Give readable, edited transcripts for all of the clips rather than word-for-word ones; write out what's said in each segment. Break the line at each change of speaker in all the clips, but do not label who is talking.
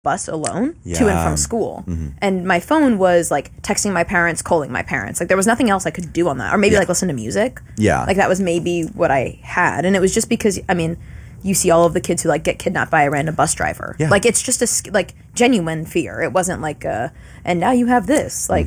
bus alone to and from school. And my phone was like texting my parents, calling my parents. Like there was nothing else I could do on that. Or maybe like listen to music.
Yeah.
Like that was maybe what I had. And it was just because, I mean, you see all of the kids who like get kidnapped by a random bus driver.
Yeah.
Like it's just a like genuine fear. It wasn't like and now you have this. Like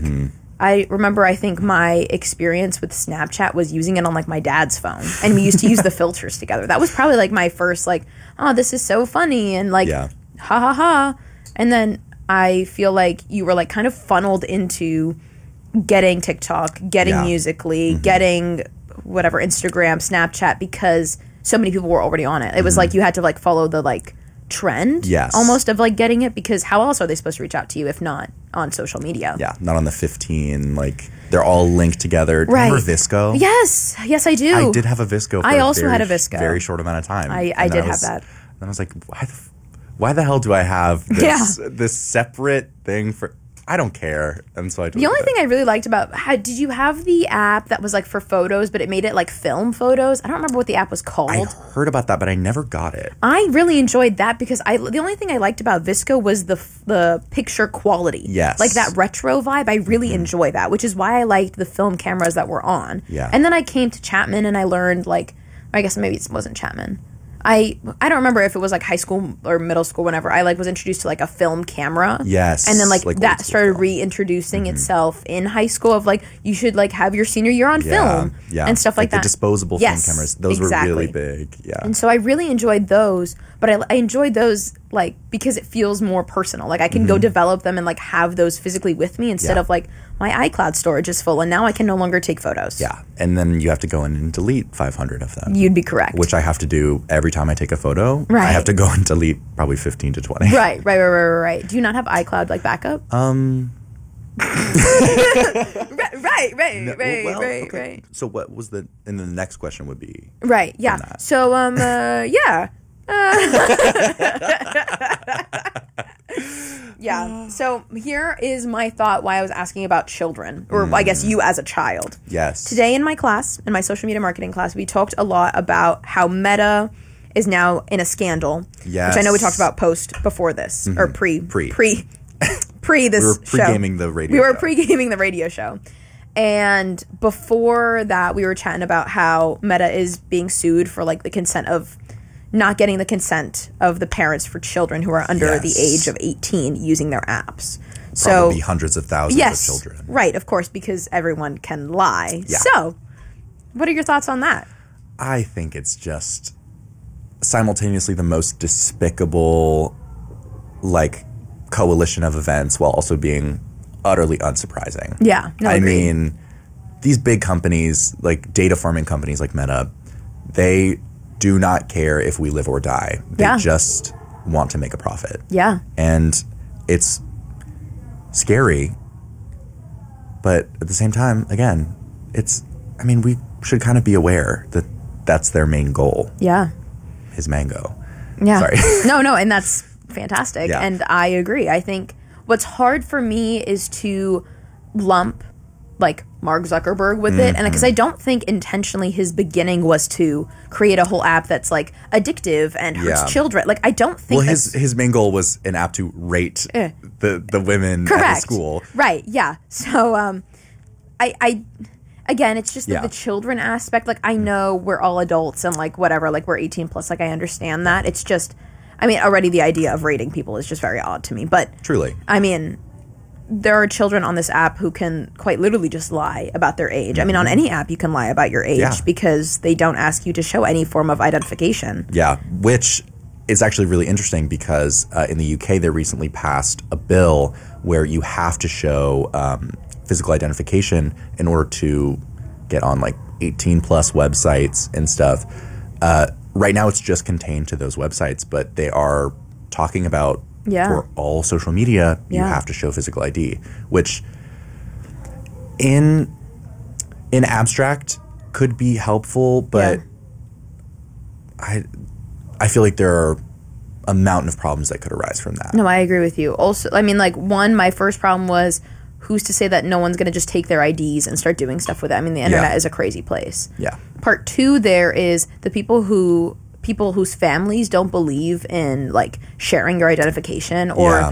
I remember, I think my experience with Snapchat was using it on like my dad's phone, and we used to use the filters together. That was probably like my first like, oh, this is so funny, and like, ha ha ha. And then I feel like you were like kind of funneled into getting TikTok, getting Musical.ly, getting whatever, Instagram, Snapchat, because so many people were already on it. It was like you had to like follow the like trend almost of like getting it, because how else are they supposed to reach out to you if not on social media?
Yeah, not on the 15, like they're all linked together.
Right.
Remember VSCO?
Yes, I do.
I did have a VSCO for
I also
very,
had a VSCO.
very short amount of time.
I did have that.
And I was like, why the hell do I have this separate thing for... I don't care. And so I
The only thing I really liked about... did you have the app that was like for photos, but it made it like film photos? I don't remember what the app was called.
I heard about that, but I never got it.
I really enjoyed that because the only thing I liked about VSCO was the picture quality.
Yes.
Like that retro vibe, I really enjoy that, which is why I liked the film cameras that were on.
Yeah.
And then I came to Chapman and I learned like... I guess maybe it wasn't Chapman. I don't remember if it was like high school or middle school, whenever I like was introduced to like a film camera.
Yes.
And then like that started reintroducing itself in high school of like, you should like have your senior year on film and stuff like that.
The disposable film cameras. Those were really big. Yeah.
And so I really enjoyed those, but I enjoyed those like because it feels more personal. Like I can go develop them and like have those physically with me instead of like my iCloud storage is full and now I can no longer take photos.
Yeah. And then you have to go in and delete 500 of them.
You'd be correct.
Which I have to do every time I take a photo.
Right.
I have to go and delete probably 15 to 20.
Right. Do you not have iCloud like backup? Right.
So what was and then the next question would be
right. Yeah. So yeah. Yeah. So here is my thought why I was asking about children, or I guess you as a child.
Yes.
Today in my class, in my social media marketing class, we talked a lot about how Meta is now in a scandal.
Yes.
Which I know we talked about post before this, or pre this
we were pre-gaming
show.
The radio
We were
show.
pre-gaming the radio show. And before that, we were chatting about how Meta is being sued for like the consent of not getting the consent of the parents for children who are under the age of 18 using their apps.
Probably hundreds of thousands of children.
Right, of course, because everyone can lie.
Yeah.
So, what are your thoughts on that?
I think it's just simultaneously the most despicable, like, coalition of events while also being utterly unsurprising.
Yeah, no,
I
agreed.
mean, these big companies, like data farming companies like Meta, they do not care if we live or die. They just want to make a profit.
Yeah.
And it's scary, but at the same time, again, we should kind of be aware that that's their main goal.
Yeah.
Is mango.
Yeah.
Sorry.
No, and that's fantastic.
Yeah.
And I agree. I think what's hard for me is to lump like Mark Zuckerberg with it, and because I don't think intentionally his beginning was to create a whole app that's like addictive and hurts children. Like I don't think
his main goal was an app to rate the women at the school.
Right, yeah. So I again, it's just the children aspect. Like I know we're all adults and like whatever, like we're 18 plus, like I understand that. It's just, I mean, already the idea of rating people is just very odd to me. But
truly,
I mean, there are children on this app who can quite literally just lie about their age. I mean, on any app you can lie about your age because they don't ask you to show any form of identification.
Yeah, which is actually really interesting because in the UK they recently passed a bill where you have to show physical identification in order to get on like 18 plus websites and stuff. Right now it's just contained to those websites, but they are talking about for all social media, you have to show physical ID, which in abstract could be helpful, but I feel like there are a mountain of problems that could arise from that.
No, I agree with you. Also, I mean, like, one, my first problem was who's to say that no one's going to just take their IDs and start doing stuff with it? I mean, the internet is a crazy place.
Yeah.
Part two, there is the people whose families don't believe in like sharing your identification or